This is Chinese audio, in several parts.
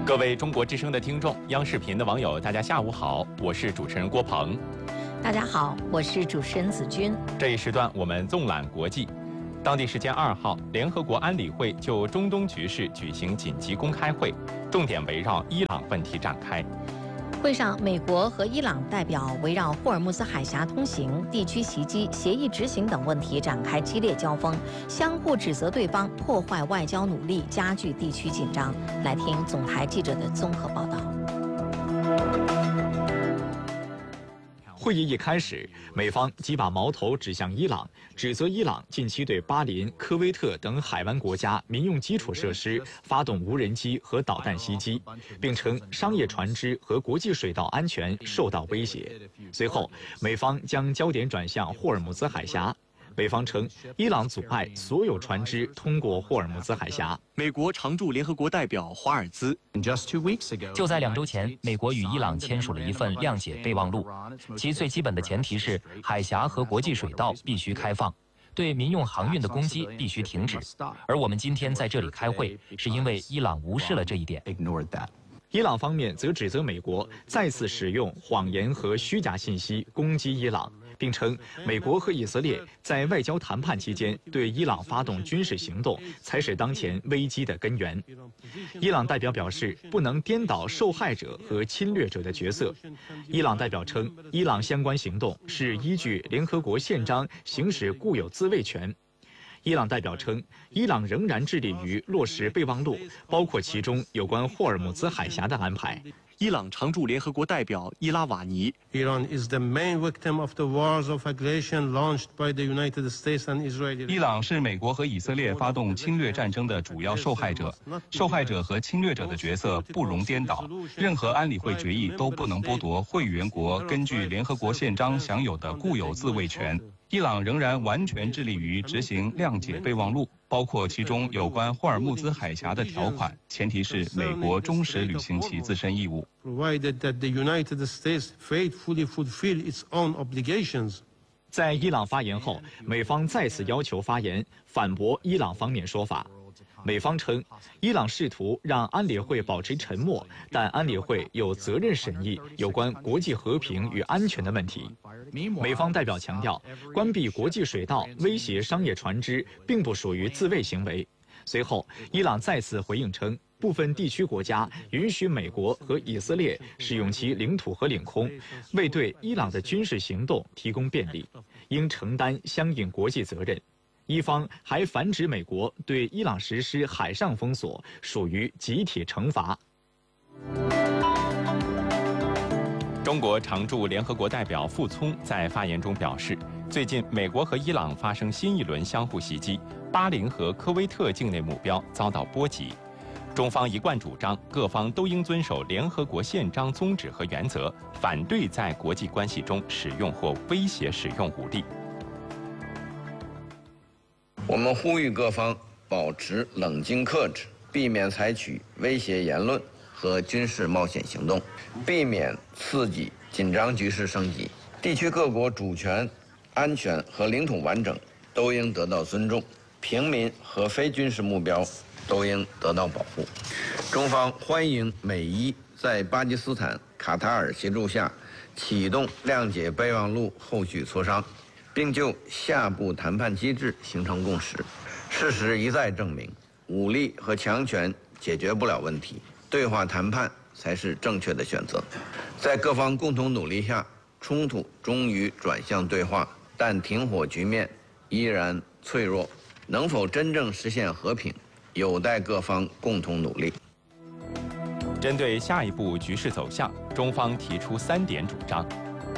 各位中国之声的听众，央视频的网友，大家下午好，我是主持人郭鹏。 大家好，我是主持人子君。 这一时段我们纵览国际。当地时间2号，联合国安理会就中东局势举行紧急公开会，重点围绕伊朗问题展开。 会上，美国和伊朗代表围绕霍尔木兹海峡通行、地区袭击、协议执行等问题展开激烈交锋，相互指责对方破坏外交努力，加剧地区紧张。来听总台记者的综合报道。 会议一开始，美方即把矛头指向伊朗，指责伊朗近期对巴林、科威特等海湾国家民用基础设施发动无人机和导弹袭击，并称商业船只和国际水道安全受到威胁。随后，美方将焦点转向霍尔木兹海峡。美方称，伊朗阻碍所有船只通过霍尔木兹海峡。 美国常驻联合国代表华尔兹就在2周前，美国与伊朗签署了一份谅解备忘录，其最基本的前提是海峡和国际水道必须开放，对民用航运的攻击必须停止。而我们今天在这里开会，是因为伊朗无视了这一点。 伊朗方面则指责美国再次使用谎言和虚假信息攻击伊朗，并称美国和以色列在外交谈判期间对伊朗发动军事行动才是当前危机的根源。伊朗代表表示，不能颠倒受害者和侵略者的角色。伊朗代表称，伊朗相关行动是依据联合国宪章行使固有自卫权。伊朗代表称，伊朗仍然致力于落实备忘录，包括其中有关霍尔木兹海峡的安排。 伊朗常驻联合国代表伊拉瓦尼 Iran is the main victim of the wars of aggression launched by the United States and Israel. 伊朗是美国和以色列发动侵略战争的主要受害者，受害者和侵略者的角色不容颠倒。任何安理会决议都不能剥夺会员国根据联合国宪章享有的固有自卫权。伊朗仍然完全致力于执行谅解备忘录，包括其中有关霍尔木兹海峡的条款，前提是美国忠实履行其自身义务。 Provided that the United States faithfully fulfill its own obligations. 在伊朗发言后，美方再次要求发言，反驳伊朗方面说法。美方称，伊朗试图让安理会保持沉默，但安理会有责任审议有关国际和平与安全的问题。美方代表强调，关闭国际水道威胁商业船只并不属于自卫行为。随后，伊朗再次回应称，部分地区国家允许美国和以色列使用其领土和领空，为对伊朗的军事行动提供便利，应承担相应国际责任。伊方还反指美国对伊朗实施海上封锁属于集体惩罚。 中国常驻联合国代表傅聪在发言中表示，最近美国和伊朗发生新一轮相互袭击，巴林和科威特境内目标遭到波及。中方一贯主张，各方都应遵守联合国宪章宗旨和原则，反对在国际关系中使用或威胁使用武力。 我们呼吁各方保持冷静克制，避免采取威胁言论和军事冒险行动，避免刺激紧张局势升级。地区各国主权、安全和领土完整都应得到尊重，平民和非军事目标都应得到保护。中方欢迎美伊在巴基斯坦、卡塔尔协助下启动谅解备忘录后续磋商，并就下步谈判机制形成共识。事实一再证明，武力和强权解决不了问题，对话谈判才是正确的选择。在各方共同努力下，冲突终于转向对话，但停火局面依然脆弱。能否真正实现和平，有待各方共同努力。 针对下一步局势走向，中方提出3点主张。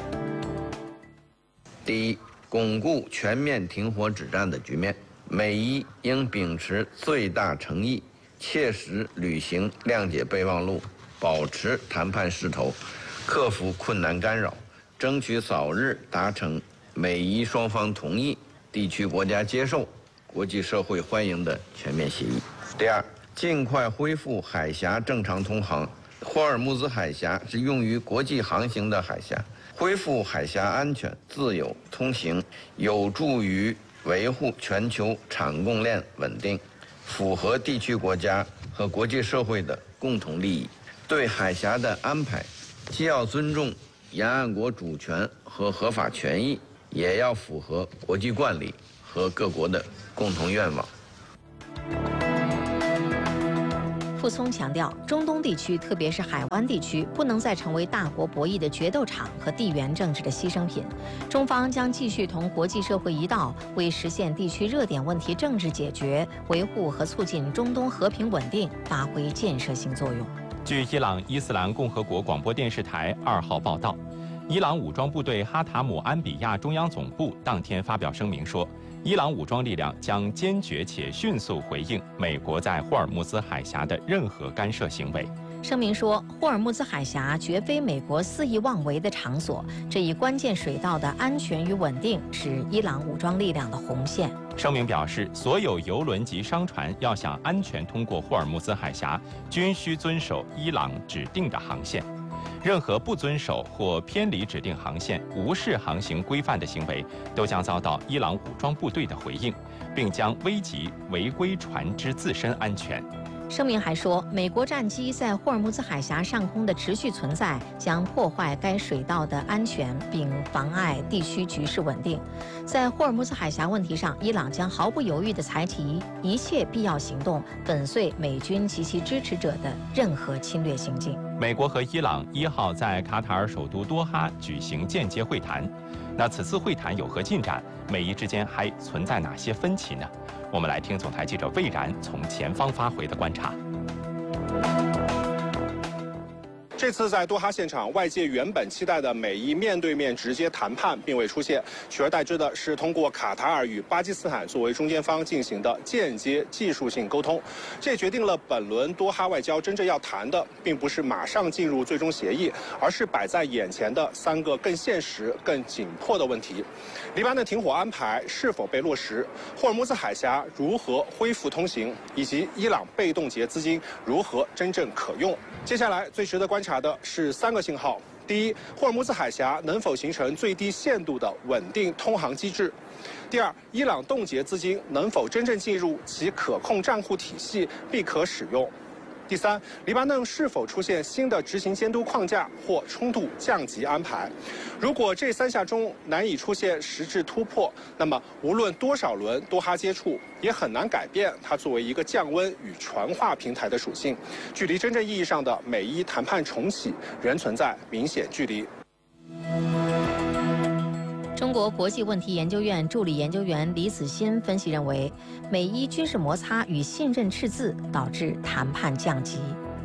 第一，巩固全面停火止战的局面，美伊应秉持最大诚意，切实履行谅解备忘录，保持谈判势头，克服困难干扰，争取早日达成美伊双方同意、地区国家接受、国际社会欢迎的全面协议。第二，尽快恢复海峡正常通航。霍尔木兹海峡是用于国际航行的海峡，恢复海峡安全、自由通行，有助于维护全球产供链稳定，符合地区国家和国际社会的共同利益。对海峡的安排，既要尊重沿岸国主权和合法权益，也要符合国际惯例和各国的共同愿望。 傅聪强调，中东地区，特别是海湾地区，不能再成为大国博弈的决斗场和地缘政治的牺牲品。中方将继续同国际社会一道，为实现地区热点问题政治解决、维护和促进中东和平稳定发挥建设性作用。 据伊朗伊斯兰共和国广播电视台2号报道，伊朗武装部队哈塔姆安比亚中央总部当天发表声明说，伊朗武装力量将坚决且迅速回应美国在霍尔木兹海峡的任何干涉行为。 声明说，霍尔木兹海峡绝非美国肆意妄为的场所，这一关键水道的安全与稳定是伊朗武装力量的红线。 声明表示，所有油轮及商船要想安全通过霍尔木兹海峡，均需遵守伊朗指定的航线。任何不遵守或偏离指定航线、无视航行规范的行为，都将遭到伊朗武装部队的回应，并将危及违规船只自身安全。 声明还说，美国战机在霍尔木兹海峡上空的持续存在将破坏该水道的安全，并妨碍地区局势稳定。在霍尔木兹海峡问题上，伊朗将毫不犹豫地采取一切必要行动，粉碎美军及其支持者的任何侵略行径。 美国和伊朗1号在卡塔尔首都多哈举行间接会谈。那此次会谈有何进展？美伊之间还存在哪些分歧呢？我们来听总台记者魏然从前方发回的观察。 这次在多哈现场，外界原本期待的美伊面对面直接谈判并未出现，取而代之的是通过卡塔尔与巴基斯坦作为中间方进行的间接技术性沟通。这也决定了本轮多哈外交真正要谈的，并不是马上进入最终协议，而是摆在眼前的3个更现实、更紧迫的问题：黎巴嫩停火安排是否被落实？霍尔木兹海峡如何恢复通行？以及伊朗被冻结资金如何真正可用？接下来最值得观察的是3个信号：第一，霍尔木兹海峡能否形成最低限度的稳定通航机制；第二，伊朗冻结资金能否真正进入其可控账户体系并可使用；第三，黎巴嫩是否出现新的执行监督框架或冲突降级安排？如果这3项中难以出现实质突破，那么无论多少轮多哈接触，也很难改变它作为一个降温与传话平台的属性。距离真正意义上的美伊谈判重启仍存在明显距离。 中国国际问题研究院助理研究员李子欣分析认为，美伊军事摩擦与信任赤字导致谈判降级。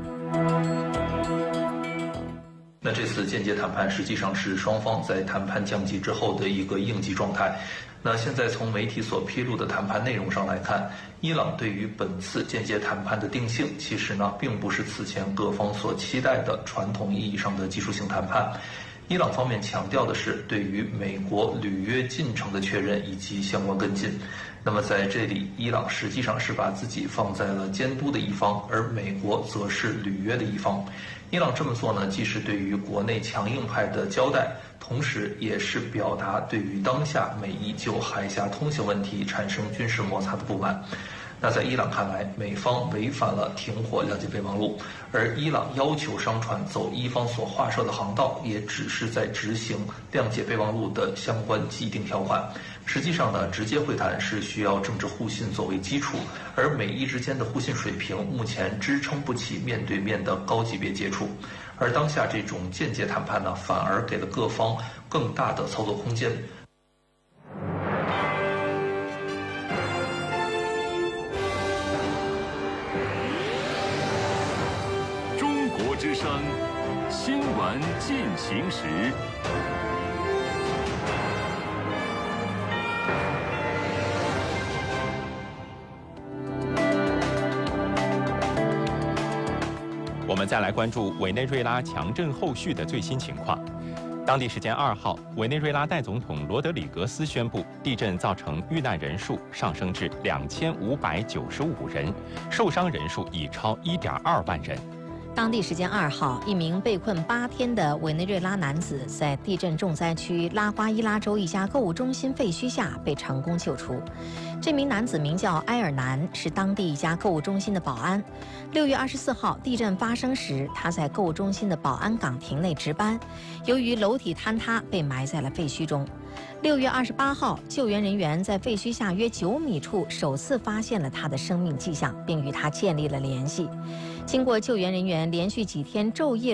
那这次间接谈判实际上是双方在谈判降级之后的一个应急状态。那现在从媒体所披露的谈判内容上来看，伊朗对于本次间接谈判的定性，其实呢并不是此前各方所期待的传统意义上的技术性谈判。伊朗方面强调的是对于美国履约进程的确认以及相关跟进。那么在这里，伊朗实际上是把自己放在了监督的一方，而美国则是履约的一方。伊朗这么做呢，既是对于国内强硬派的交代，同时也是表达对于当下美伊就海峡通行问题产生军事摩擦的不满。那在伊朗看来，美方违反了停火谅解备忘录，而伊朗要求商船走伊方所划设的航道，也只是在执行谅解备忘录的相关既定条款。实际上呢，直接会谈是需要政治互信作为基础，而美伊之间的互信水平目前支撑不起面对面的高级别接触，而当下这种间接谈判呢，反而给了各方更大的操作空间。 中国之声新闻进行时。 我们再来关注委内瑞拉强震后续的最新情况。当地时间2号，委内瑞拉代总统罗德里格斯宣布，地震造成遇难人数上升至2595人，受伤人数已超1.2万人。 当地时间2号，一名被困8天的委内瑞拉男子在地震重灾区拉瓜伊拉州一家购物中心废墟下被成功救出。 这名男子名叫埃尔南，是当地一家购物中心的保安。6月24号地震发生时，他在购物中心的保安岗亭内值班，由于楼体坍塌，被埋在了废墟中。6月28号，救援人员在废墟下约9米处首次发现了他的生命迹象，并与他建立了联系。经过救援人员连续几天昼夜